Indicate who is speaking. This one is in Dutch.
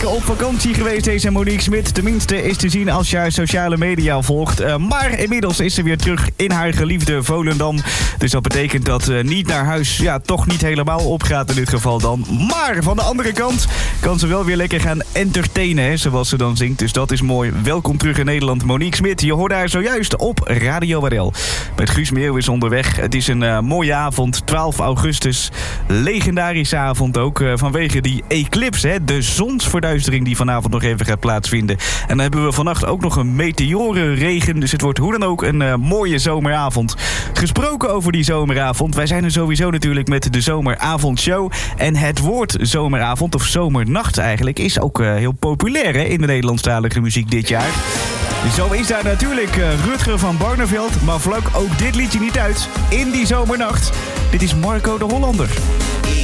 Speaker 1: Op vakantie geweest deze Monique Smit. Tenminste is te zien als je haar sociale media volgt. Maar inmiddels is ze weer terug in haar geliefde Volendam. Dus dat betekent dat niet naar huis toch niet helemaal opgaat in dit geval dan. Maar van de andere kant kan ze wel weer lekker gaan entertainen, hè, zoals ze dan zingt. Dus dat is mooi. Welkom terug in Nederland, Monique Smit. Je hoorde haar zojuist op Radio RL. Met Guus Meeuw is onderweg. Het is een mooie avond, 12 augustus. Legendarische avond ook vanwege die eclipse, hè, de zonsverduistering die vanavond nog even gaat plaatsvinden. En dan hebben we vannacht ook nog een meteorenregen. Dus het wordt hoe dan ook een mooie zomeravond. Gesproken over die zomeravond. Wij zijn er sowieso natuurlijk met de zomeravondshow. En het woord zomeravond, of zomernacht eigenlijk, is ook heel populair, hè, in de Nederlandstalige muziek dit jaar. Zo is daar natuurlijk Rutger van Barneveld. Maar vlak ook dit liedje niet uit in die zomernacht. Dit is Marco de Hollander.